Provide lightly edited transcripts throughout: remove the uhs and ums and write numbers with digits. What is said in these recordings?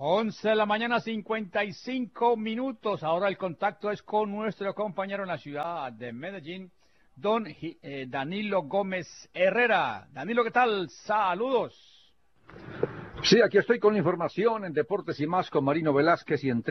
11 de la mañana, 55 minutos. Ahora el contacto es con nuestro compañero en la ciudad de Medellín, don Danilo Gómez Herrera. Danilo, ¿qué tal? Saludos. Sí, aquí estoy con la información en Deportes y Más con Marino Velázquez y en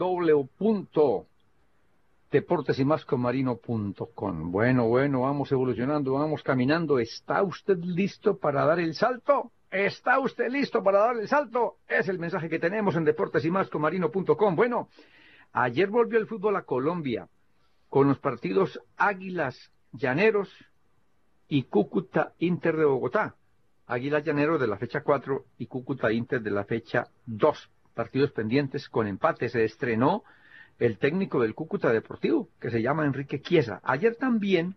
www.deportesymasconmarino.com. Bueno, vamos evolucionando, vamos caminando. ¿Está usted listo para dar el salto? ¿Está usted listo para dar el salto? Es el mensaje que tenemos en deportesymasconmarino.com. Bueno, ayer volvió el fútbol a Colombia con los partidos Águilas Llaneros y Cúcuta Inter de Bogotá. Águilas Llaneros de la fecha 4 y Cúcuta Inter de la fecha 2. Partidos pendientes con empate. Se estrenó el técnico del Cúcuta Deportivo, que se llama Enrique Chiesa. Ayer también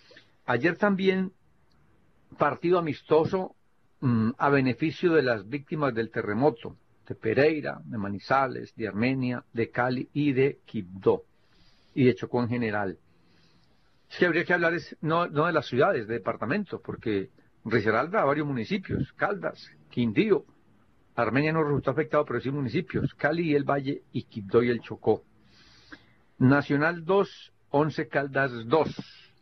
partido amistoso a beneficio de las víctimas del terremoto, de Pereira, de Manizales, de Armenia, de Cali y de Quibdó, y de Chocó en general. Es que habría que hablar no de las ciudades, de departamentos, porque Risaralda, varios municipios, Caldas, Quindío, Armenia no resultó afectado, pero sí municipios, Cali y el Valle, y Quibdó y el Chocó. Nacional 2, 11 Caldas 2.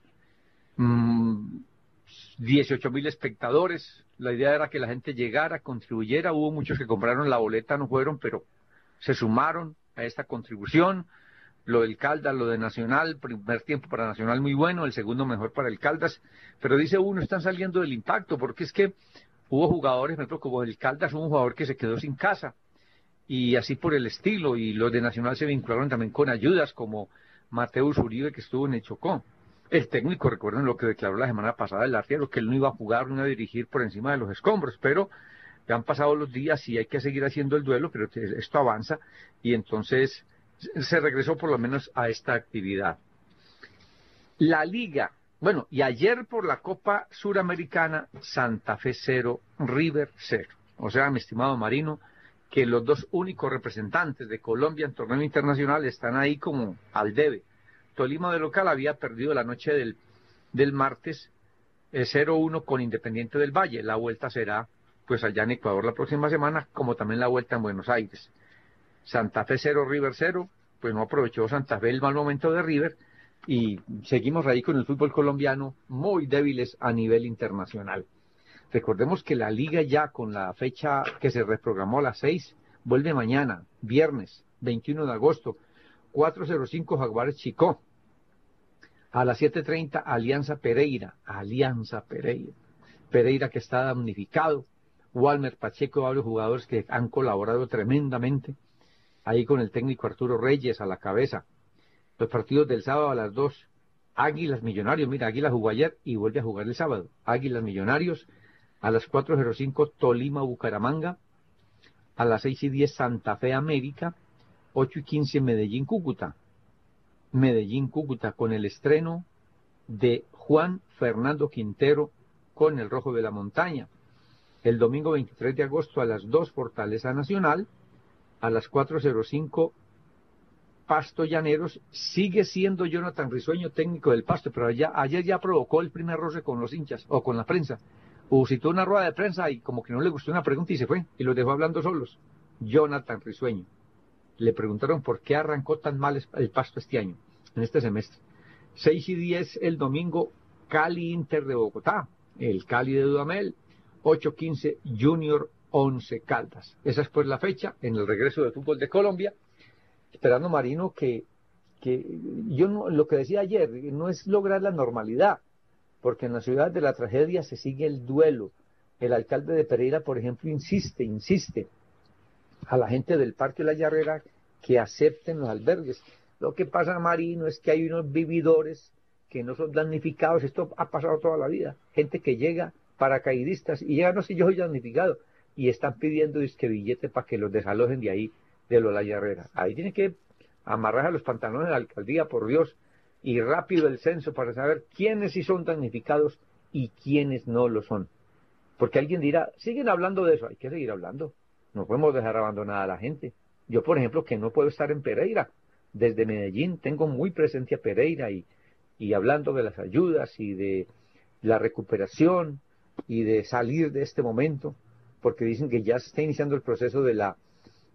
18.000 espectadores. La idea era que la gente llegara, contribuyera. Hubo muchos que compraron la boleta, no fueron, pero se sumaron a esta contribución. Lo del Caldas, lo de Nacional, primer tiempo para Nacional muy bueno, el segundo mejor para el Caldas, pero dice uno, están saliendo del impacto, porque es que hubo jugadores, por ejemplo, como el Caldas, hubo un jugador que se quedó sin casa, y así por el estilo, y los de Nacional se vincularon también con ayudas, como Mateus Uribe, que estuvo en el Chocó. El técnico, recuerden lo que declaró la semana pasada el arquero, que él no iba a jugar, no iba a dirigir por encima de los escombros, pero ya han pasado los días y hay que seguir haciendo el duelo, pero esto avanza, y entonces se regresó por lo menos a esta actividad. La Liga, bueno, y ayer por la Copa Suramericana, Santa Fe 0, River 0. O sea, mi estimado Marino, que los dos únicos representantes de Colombia en torneo internacional están ahí como al debe. Tolima de local había perdido la noche del martes 0-1 con Independiente del Valle. La vuelta será pues allá en Ecuador la próxima semana, como también la vuelta en Buenos Aires. Santa Fe 0, River 0, pues no aprovechó Santa Fe el mal momento de River y seguimos ahí con el fútbol colombiano muy débiles a nivel internacional. Recordemos que la liga ya con la fecha que se reprogramó a las 6, vuelve mañana, viernes 21 de agosto, 4:05 Jaguares Chicó, a las 7:30 Alianza Pereira, Pereira que está damnificado, Walmer Pacheco, varios jugadores que han colaborado tremendamente, ahí con el técnico Arturo Reyes a la cabeza. Los partidos del sábado a las 2, Águilas Millonarios, mira, Águilas jugó ayer y vuelve a jugar el sábado, Águilas Millonarios, a las 4:05 Tolima Bucaramanga, a las 6:10 Santa Fe América, 8:15 Medellín Cúcuta con el estreno de Juan Fernando Quintero con el Rojo de la Montaña. El domingo 23 de agosto a las 2 Fortaleza Nacional, a las 4:05 Pasto Llaneros. Sigue siendo Jonathan Risueño técnico del Pasto, pero ayer ya provocó el primer roce con los hinchas o con la prensa. Citó una rueda de prensa y como que no le gustó una pregunta y se fue y los dejó hablando solos. Jonathan Risueño. Le preguntaron por qué arrancó tan mal el Pasto este año, en este semestre. 6:10 el domingo, Cali Inter de Bogotá, el Cali de Dudamel, 8:15 Junior 11 Caldas. Esa es pues la fecha en el regreso del fútbol de Colombia, esperando Marino que yo no, lo que decía ayer, no es lograr la normalidad, porque en la ciudad de la tragedia se sigue el duelo. El alcalde de Pereira, por ejemplo, insiste a la gente del Parque La Yarrera que acepten los albergues. Lo que pasa, Marino, es que hay unos vividores que no son damnificados. Esto ha pasado toda la vida. Gente que llega, paracaidistas, y llegan, no sé, yo soy damnificado, y están pidiendo disque billete para que los desalojen de ahí, de La Yarrera. Ahí tiene que amarrar a los pantalones de la alcaldía, por Dios, y rápido el censo para saber quiénes sí son damnificados y quiénes no lo son. Porque alguien dirá, siguen hablando de eso, hay que seguir hablando. No podemos dejar abandonada a la gente. Yo, por ejemplo, que no puedo estar en Pereira, desde Medellín tengo muy presente a Pereira y hablando de las ayudas y de la recuperación y de salir de este momento, porque dicen que ya se está iniciando el proceso de la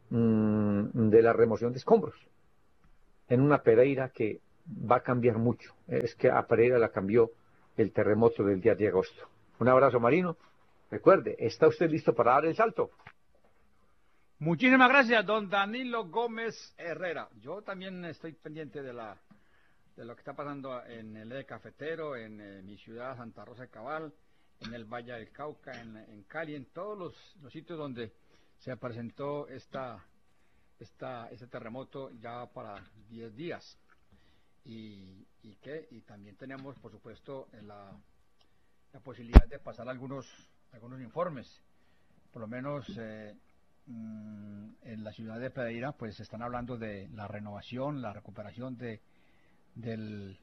de la remoción de escombros en una Pereira que va a cambiar mucho. Es que a Pereira la cambió el terremoto del día de agosto. Un abrazo, Marino. Recuerde, ¿está usted listo para dar el salto? Muchísimas gracias, don Danilo Gómez Herrera. Yo también estoy pendiente de lo que está pasando en el eje cafetero, en mi ciudad, Santa Rosa de Cabal, en el Valle del Cauca, en Cali, en todos los sitios donde se presentó este terremoto ya para 10 días. Y también tenemos, por supuesto, la posibilidad de pasar algunos informes. Por lo menos en la ciudad de Pereira, pues están hablando de la renovación, la recuperación del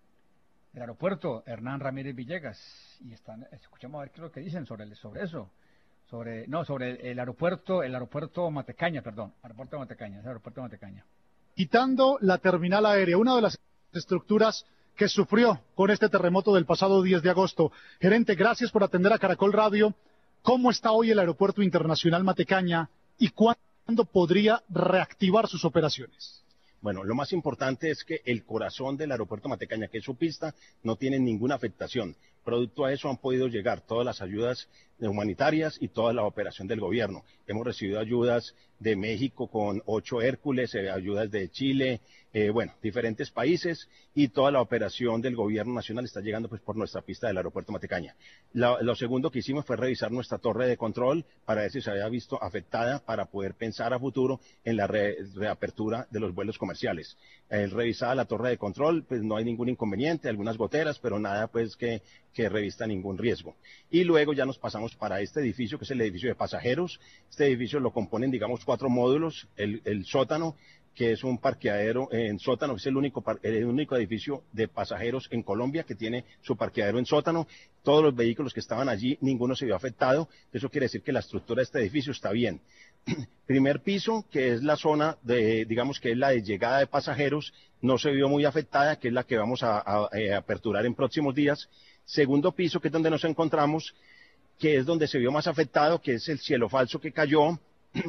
aeropuerto Hernán Ramírez Villegas. Y escuchamos a ver qué es lo que dicen sobre eso. Sobre el aeropuerto Matecaña, aeropuerto Matecaña. Quitando la terminal aérea, una de las estructuras que sufrió con este terremoto del pasado 10 de agosto. Gerente, gracias por atender a Caracol Radio. ¿Cómo está hoy el Aeropuerto Internacional Matecaña y cuándo podría reactivar sus operaciones? Bueno, lo más importante es que el corazón del aeropuerto Matecaña, que es su pista, no tiene ninguna afectación. Producto a eso han podido llegar todas las ayudas humanitarias y toda la operación del gobierno. Hemos recibido ayudas de México con 8 Hércules, ayudas de Chile, diferentes países, y toda la operación del gobierno nacional está llegando pues por nuestra pista del aeropuerto Matecaña. Lo segundo que hicimos fue revisar nuestra torre de control para ver si se había visto afectada para poder pensar a futuro en la reapertura de los vuelos comerciales. Revisada la torre de control, pues no hay ningún inconveniente, algunas goteras, pero nada pues que revista ningún riesgo. Y luego ya nos pasamos para este edificio, que es el edificio de pasajeros. Este edificio lo componen, digamos, 4 módulos, el sótano, que es un parqueadero en sótano, que es el único edificio de pasajeros en Colombia que tiene su parqueadero en sótano. Todos los vehículos que estaban allí, ninguno se vio afectado. Eso quiere decir que la estructura de este edificio está bien. Primer piso, que es la zona digamos que es la de llegada de pasajeros, no se vio muy afectada, que es la que vamos a aperturar en próximos días. Segundo piso, que es donde nos encontramos, que es donde se vio más afectado, que es el cielo falso que cayó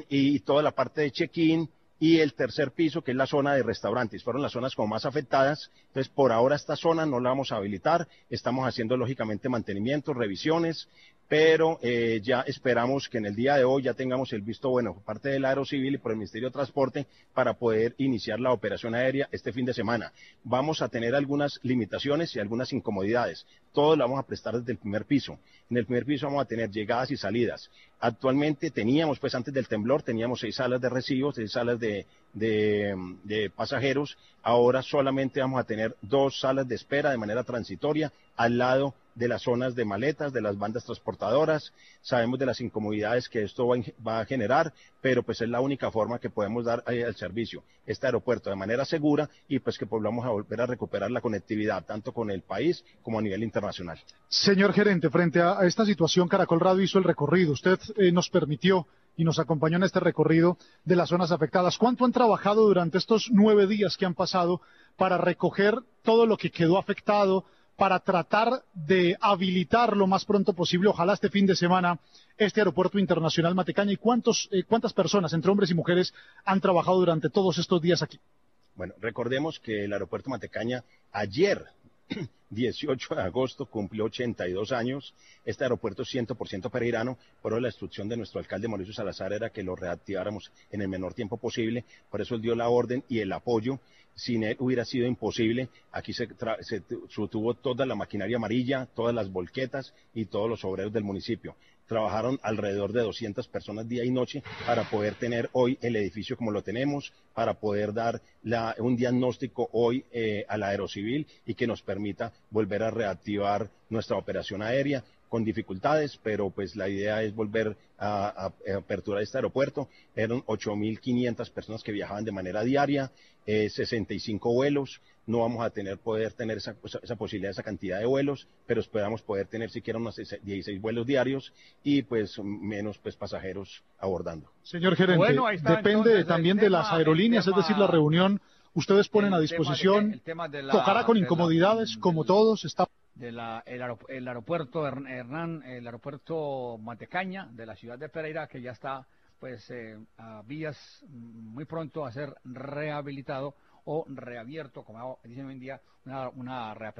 y toda la parte de check-in, y el tercer piso, que es la zona de restaurantes. Fueron las zonas como más afectadas. Entonces, por ahora esta zona no la vamos a habilitar. Estamos haciendo, lógicamente, mantenimientos, revisiones, pero ya esperamos que en el día de hoy ya tengamos el visto bueno por parte del Aerocivil y por el Ministerio de Transporte para poder iniciar la operación aérea este fin de semana. Vamos a tener algunas limitaciones y algunas incomodidades. Todo lo vamos a prestar desde el primer piso. En el primer piso vamos a tener llegadas y salidas. Actualmente teníamos, pues antes del temblor, teníamos 6 salas de recibos, 6 salas de pasajeros. Ahora solamente vamos a tener 2 salas de espera de manera transitoria al lado de las zonas de maletas, de las bandas transportadoras. Sabemos de las incomodidades que esto va a generar, pero pues es la única forma que podemos dar el servicio, este aeropuerto de manera segura, y pues que vamos a volver a recuperar la conectividad tanto con el país como a nivel internacional. Señor gerente, frente a esta situación, Caracol Radio hizo el recorrido. Usted nos permitió y nos acompañó en este recorrido de las zonas afectadas. ¿Cuánto han trabajado durante estos 9 días que han pasado para recoger todo lo que quedó afectado, para tratar de habilitar lo más pronto posible, ojalá este fin de semana, este aeropuerto internacional Matecaña? ¿Y cuántas personas, entre hombres y mujeres, han trabajado durante todos estos días aquí? Bueno, recordemos que el aeropuerto Matecaña ayer, 18 de agosto, cumplió 82 años. Este aeropuerto es 100% pereirano, pero la instrucción de nuestro alcalde Mauricio Salazar era que lo reactiváramos en el menor tiempo posible. Por eso él dio la orden y el apoyo. Sin él hubiera sido imposible. Aquí se tuvo toda la maquinaria amarilla, todas las volquetas y todos los obreros del municipio. Trabajaron alrededor de 200 personas día y noche para poder tener hoy el edificio como lo tenemos, para poder dar un diagnóstico hoy al Aerocivil y que nos permita volver a reactivar nuestra operación aérea con dificultades, pero pues la idea es volver a aperturar este aeropuerto. Eran 8.500 personas que viajaban de manera diaria, 65 vuelos. No vamos a poder tener esa posibilidad, esa cantidad de vuelos, pero esperamos poder tener siquiera unos 16 vuelos diarios y pues menos pues pasajeros abordando. Señor gerente, bueno, depende también de las aerolíneas, es decir, la reunión, ustedes ponen a disposición, tocará con incomodidades, como todos, está... El aeropuerto Hernán, el aeropuerto Matecaña de la ciudad de Pereira, que ya está pues a vías muy pronto a ser rehabilitado o reabierto, como dicen hoy en día, una reapertura